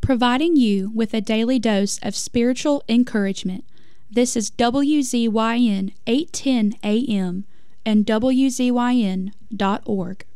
providing you with a daily dose of spiritual encouragement. This is WZYN 810 AM and WZYN.org.